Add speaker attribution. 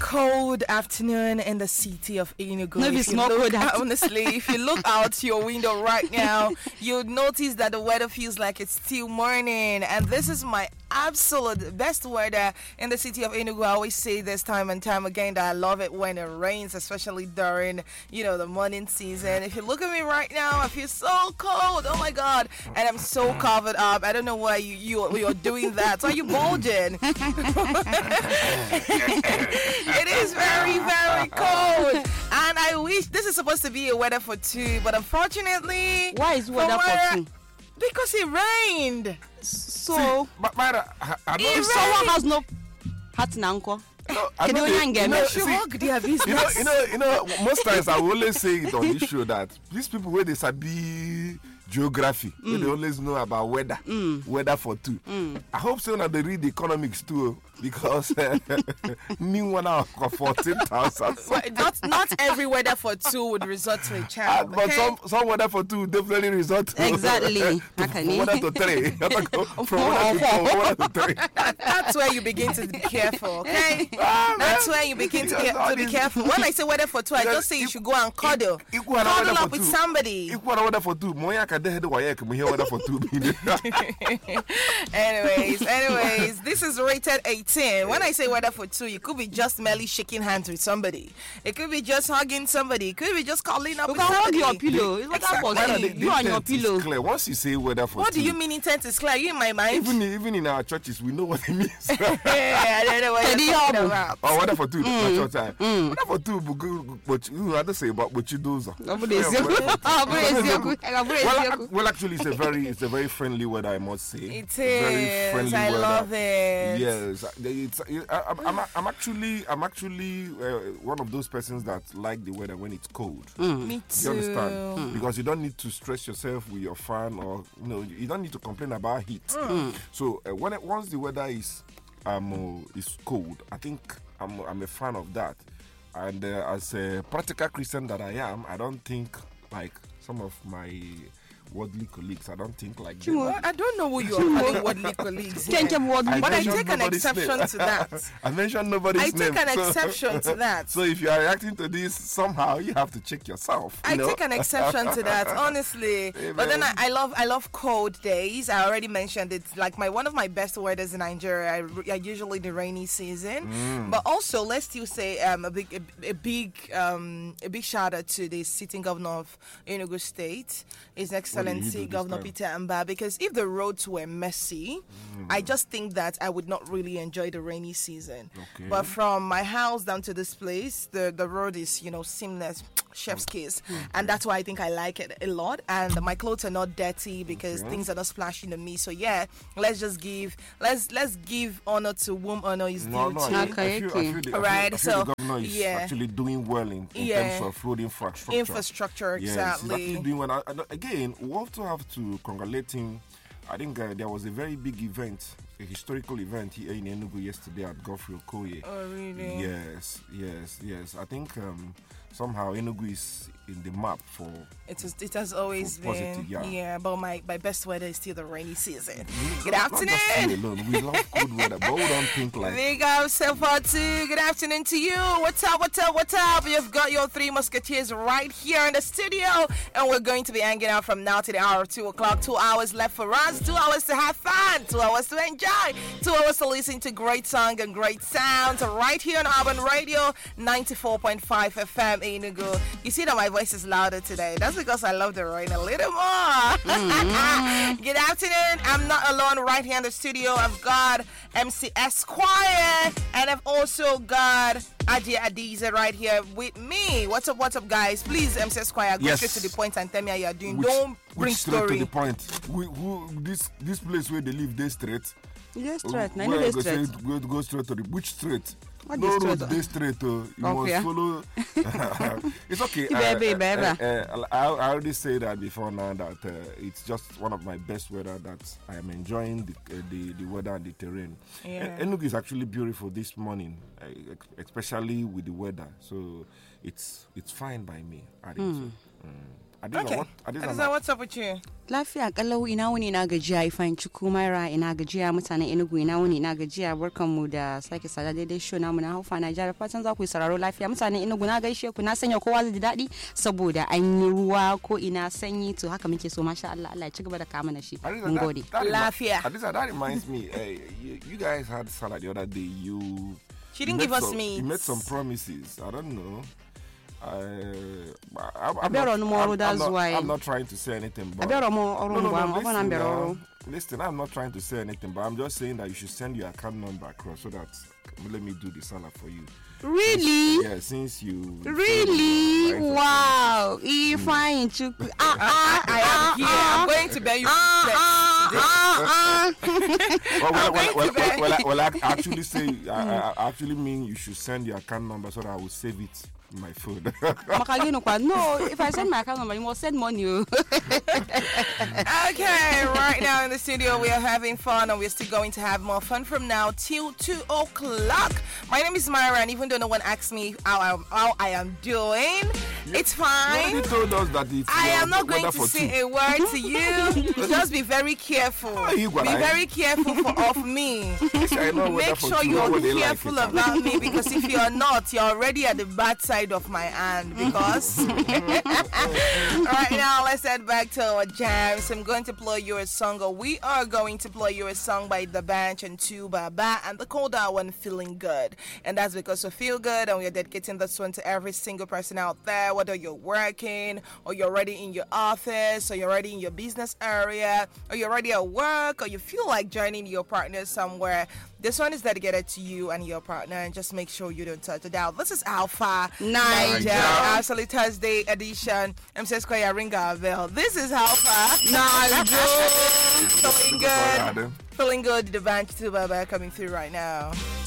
Speaker 1: cold afternoon in the city of Enugu.
Speaker 2: No, it's not cold.
Speaker 1: Honestly, if you look out your window right now, you'll notice that the weather feels like it's still morning. And this is my absolute best weather in the city of Enugu. I always say this time and time again that I love it when it rains, especially during, the morning season. If you look at me right now, I feel so cold. Oh my God. And I'm so covered up. I don't know why you're doing that. So are you bulging? It is very, very cold. And I wish this is supposed to be a weather for two, but unfortunately...
Speaker 2: Why is weather for two?
Speaker 1: Because it rained.
Speaker 2: So,
Speaker 3: But
Speaker 2: if someone has no hat and uncle, can you
Speaker 3: most times I will always say it on this show that these people where they sabi geography, where they always know about weather for two. I hope so that they read economics too, because new one out of 14,000.
Speaker 1: Not every weather for two would result to a child.
Speaker 3: But some weather for two definitely result to
Speaker 2: exactly.
Speaker 3: From weather to three. From weather to three.
Speaker 1: That's where you begin to be careful, okay? That's where you begin to be careful. When I say weather for two, I just say you should go and cuddle up with somebody.
Speaker 3: Weather for two. Weather for two.
Speaker 1: Anyways, this is rated 18. When I say weather for two, you could be just merely shaking hands with somebody. It could be just hugging somebody. It could be just calling up with somebody.
Speaker 2: You can hug your pillow. It's what that was. You and your pillow.
Speaker 3: Clear. Once you say weather for
Speaker 1: what
Speaker 3: two,
Speaker 1: do you mean intent is clear? You in my mind?
Speaker 3: Even in our churches, we know what it means.
Speaker 1: I don't know what you're talking about.
Speaker 3: Oh, weather for two. Weather for two, but you have to say about what you do. Well, actually, it's a very friendly weather, I must say.
Speaker 1: It is.
Speaker 3: Very friendly
Speaker 1: I
Speaker 3: weather.
Speaker 1: love it.
Speaker 3: Yes, I'm actually one of those persons that like the weather when it's cold.
Speaker 1: Me too.
Speaker 3: You understand? Because you don't need to stress yourself with your fan, or you don't need to complain about heat. So once the weather is cold, I think I'm a fan of that. And as a practical Christian that I am, I don't think like some of my worldly colleagues. I don't think like them.
Speaker 1: I don't know who you are calling worldly colleagues here. But I take an exception to that.
Speaker 3: I mentioned nobody's name.
Speaker 1: I take an exception to that.
Speaker 3: So if you are reacting to this somehow, you have to check yourself.
Speaker 1: I take an exception to that, honestly. Amen. But then I love cold days. I already mentioned it. Like one of my best weathers in Nigeria. I usually the rainy season. But also let's still say a big shout out to the sitting governor of Enugu State. His Excellency Governor Peter Amba, because if the roads were messy, I just think that I would not really enjoy the rainy season. Okay. But from my house down to this place, the road is seamless, chef's kiss, and that's why I think I like it a lot. And my clothes are not dirty because things are not splashing on me. So yeah, let's give honor to whom honor is due.
Speaker 3: I feel the governor is actually doing well in terms of road infrastructure.
Speaker 1: Exactly.
Speaker 3: Yes, he's actually doing well. Again, we also have to congratulate him. I think there was a very big event, a historical event here in Enugu yesterday at Godfrey Okoye.
Speaker 1: Oh, really?
Speaker 3: Yes. I think somehow Enugu is in the map for...
Speaker 1: It has always been
Speaker 3: positive,
Speaker 1: yeah, but my best weather is still the rainy season. Good afternoon.
Speaker 3: We love good weather, but we don't think like...
Speaker 1: Big up, too. Good afternoon to you. What's up? You've got your three musketeers right here in the studio, and we're going to be hanging out from now to the hour of 2 o'clock. 2 hours left for us, 2 hours to have fun, 2 hours to enjoy, 2 hours to listen to great song and great sounds right here on Urban Radio 94.5 FM Enugu. You see that my voice is louder today. That's because I love the rain a little more. Good afternoon. I'm not alone right here in the studio. I've got MC Esquire, and I've also got Adia Adiza right here with me. What's up, guys? Please, MC Esquire, go straight to the point and tell me how you're doing. Don't bring story.
Speaker 3: Straight to the point. This place where they live, they straight.
Speaker 2: Yes, straight.
Speaker 3: Go straight to the which straight?
Speaker 2: What
Speaker 3: no
Speaker 2: is
Speaker 3: road
Speaker 2: straight?
Speaker 3: they straight. You must follow. It's okay. I already say that before now that it's just one of my best weather that I am enjoying the weather and the terrain.
Speaker 1: Yeah.
Speaker 3: Enugu is actually beautiful this morning, especially with the weather. So it's fine by me. I think so.
Speaker 1: Okay. Adisa, what's up with you?
Speaker 2: Lafiya kalau ina wuni ina gajiya Ifan Chukwumaira ina gajiya mutanen Enugu ina wuni ina gajiya barkanmu da sake sada daidai show namu na Haufa Nigeria fatan za ku yi sauraro lafiya mutanen Enugu na gaishe ku na sanya kowa zai ji daɗi saboda an yi ruwa ko ina sanyi to haka muke so masha Allah Allah ya ci gaba da kama na shi mun gode
Speaker 1: lafiya.
Speaker 3: Adisa, that reminds me, you guys had salad the other day.
Speaker 1: She didn't give us meat.
Speaker 3: You made some promises. I don't know. I'm not trying to say anything. But listen, I'm not trying to say anything, but I'm just saying that you should send your account number across so that let me do the salad for you.
Speaker 2: Really?
Speaker 3: Yeah, since you.
Speaker 2: Really? Wow. Ifan Chukwu.
Speaker 1: I am here. I'm going to bear you.
Speaker 3: Well, I actually say, I actually mean you should send your account number so that I will save it in my phone.
Speaker 2: No, if I send my account number, you must send money.
Speaker 1: Okay, right now in the studio we are having fun and we're still going to have more fun from now till 2 o'clock. My name is Myra, and even though no one asked me how I am doing, it's fine.
Speaker 3: You already told us that
Speaker 1: I am not going to say a word to you. Just be very careful. Be very careful of me. Make sure you're careful about me, because if you're not, you're already at the bad side of my hand. Because right now, let's head back to our jams. I'm going to play you a song, or we are going to play you a song by The Bench and Tubaba, and the called out one, Feeling Good. And that's because we feel good, and we are dedicating this one to every single person out there, whether you're working, or you're already in your office, or you're already in your business area, or you're already at work, or you feel like joining your partner somewhere. This one is dedicated to you and your partner, and just make sure you don't touch it out. This is Alpha Niger, Absolute Thursday edition. MC Square Ringa Bell. This is Alpha Niger. Feeling good. The band Tubaba coming through right now.